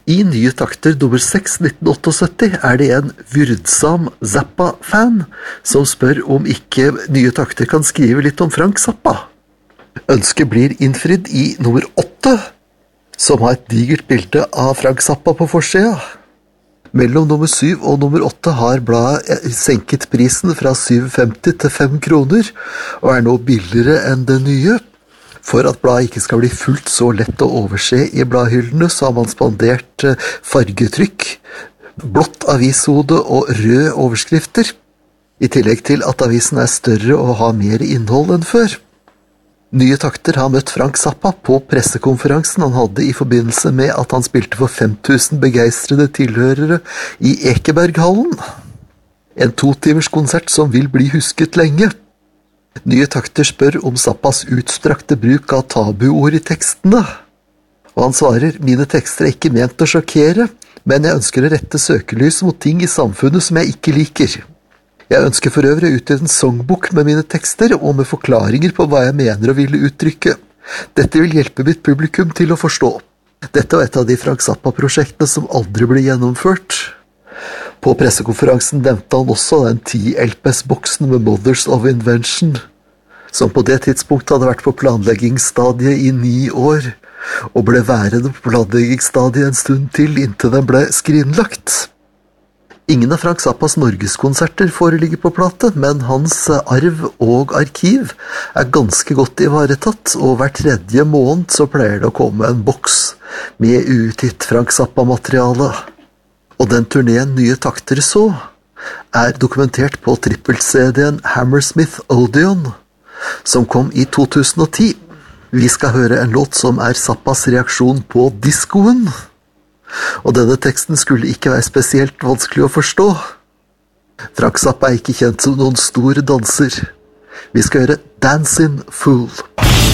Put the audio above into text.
I Nye takter nummer 6 1978 det en Vyrdsam Zappa-fan som spør om ikke Nye takter kan skrive litt om Frank Zappa. Ønsket blir innfridd I nummer 8, som har et digert bilde av Frank Zappa på forsida. Mellom nummer 7 og nummer 8 har bladet senket prisen fra 7,50 til 5 kroner, og nå billigere enn det nye. For at bladet ikke skal bli fullt så lett å overse I bladhyllene, så har man spandert fargetrykk, blått avishode og røde overskrifter, I tillegg til at avisen større og har mer innhold enn før. Nye takter har møtt Frank Zappa på pressekonferansen han hadde I forbindelse med at han spilte for 5000 begeistrede tilhørere I Ekeberghallen. En 2-timers konsert som vil bli husket lenge. Nye takter spør om Zappas utstrakte bruk av tabuord I tekstene. Og han svarer, mine tekster ikke ment å sjokkere, men jeg ønsker å rette søkelys mot ting I samfunnet som jeg ikke liker. Jeg ønsker for øvrig å utgi en songbok med mine tekster og med forklaringer på hva jeg mener å ville uttrykke. Dette vil hjelpe mitt publikum til å forstå. Dette var et av de Frank Zappa-prosjektene som aldri ble gjennomført. På pressekonferansen nevnte han også den 10 LPS-boksen med Mothers of Invention, som på det tidspunktet hadde vært på planleggingsstadiet I 9 år, og ble værende på planleggingsstadiet en stund til inntil den ble skrinlagt. Ingen av Frank Zappas norgeskonserter foreligger på plate, men hans arv og arkiv ganske godt ivaretatt, og hver 3. måned så pleier det å komme en boks med uutgitt Frank Zappa-materiale. Og den turneen Nye takter så dokumentert på trippel-CD-en Hammersmith Odeon, som kom I 2010. Vi skal høre en låt som Zappas reaksjon på diskoen. Og denne teksten skulle ikke være spesielt vanskelig å forstå. Frank Zappa ikke kjent som noen stor danser. Vi skal høre Dancing Fool.